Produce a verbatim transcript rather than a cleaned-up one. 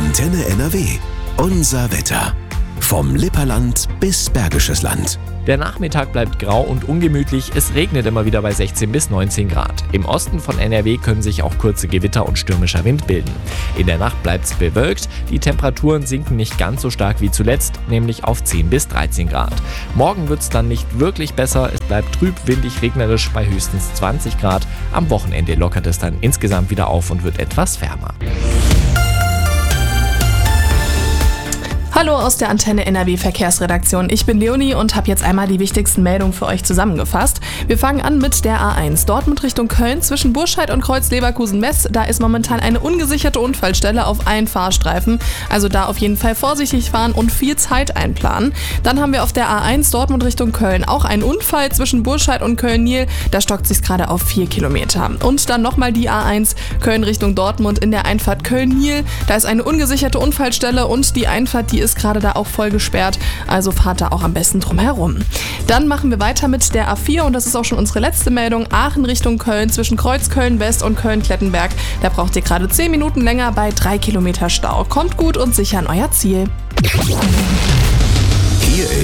Antenne N R W. Unser Wetter. Vom Lipperland bis Bergisches Land. Der Nachmittag bleibt grau und ungemütlich, es regnet immer wieder bei sechzehn bis neunzehn Grad. Im Osten von N R W können sich auch kurze Gewitter und stürmischer Wind bilden. In der Nacht bleibt es bewölkt, die Temperaturen sinken nicht ganz so stark wie zuletzt, nämlich auf zehn bis dreizehn Grad. Morgen wird es dann nicht wirklich besser, es bleibt trüb, windig, regnerisch bei höchstens zwanzig Grad. Am Wochenende lockert es dann insgesamt wieder auf und wird etwas wärmer. Hallo aus der Antenne N R W Verkehrsredaktion. Ich bin Leonie und habe jetzt einmal die wichtigsten Meldungen für euch zusammengefasst. Wir fangen an mit der A eins. Dortmund Richtung Köln zwischen Burscheid und Kreuz Leverkusen-Mess. Da ist momentan eine ungesicherte Unfallstelle auf allen Fahrstreifen. Also da auf jeden Fall vorsichtig fahren und viel Zeit einplanen. Dann haben wir auf der A eins Dortmund Richtung Köln auch einen Unfall zwischen Burscheid und Köln-Niel. Da stockt sich's gerade auf vier Kilometer. Und dann nochmal die A eins Köln Richtung Dortmund in der Einfahrt Köln-Niel. Da ist eine ungesicherte Unfallstelle und die Einfahrt, die ist gerade da auch voll gesperrt, also fahrt da auch am besten drum herum. Dann machen wir weiter mit der A vier und das ist auch schon unsere letzte Meldung. Aachen Richtung Köln zwischen Kreuzköln West und Köln-Klettenberg. Da braucht ihr gerade zehn Minuten länger bei drei Kilometer Stau. Kommt gut und sicher an euer Ziel. Hier